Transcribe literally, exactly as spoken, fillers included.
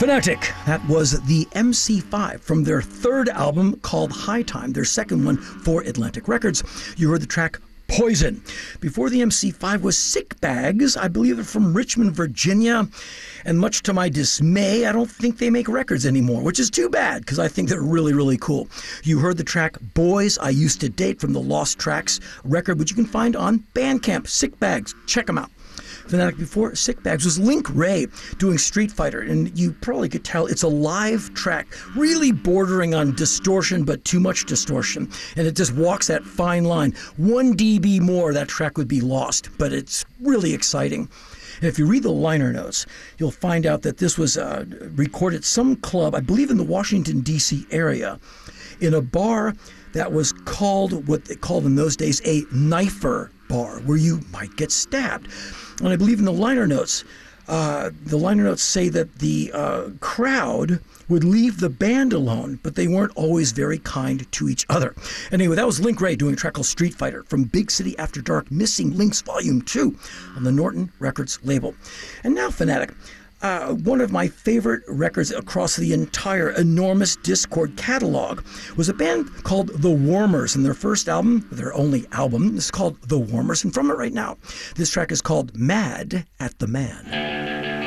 Fanatic, that was the M C five from their third album called High Time, their second one for Atlantic Records. You heard the track Poison. Before the M C five was Sick Bags, I believe they're from Richmond, Virginia. And much to my dismay, I don't think they make records anymore, which is too bad because I think they're really, really cool. You heard the track Boys I Used to Date from the Lost Tracks record, which you can find on Bandcamp. Sick Bags, check them out. Fanatic before Sick Bags was Link Wray doing Street Fighter, and you probably could tell it's a live track, really bordering on distortion, but too much distortion, and it just walks that fine line. One dB more, that track would be lost, but it's really exciting. And if you read the liner notes, you'll find out that this was uh, recorded at some club, I believe in the Washington, D C area, in a bar that was called, what they called in those days, a knifer bar, where you might get stabbed. And I believe in the liner notes, uh, the liner notes say that the uh, crowd would leave the band alone, but they weren't always very kind to each other. Anyway, that was Link Wray doing a track called Street Fighter from Big City After Dark, Missing Links Volume two on the Norton Records label. And now Fanatic. Uh, one of my favorite records across the entire enormous Dischord catalog was a band called The Warmers, and their first album, their only album, is called The Warmers, and from it right now, this track is called Mad at the Man.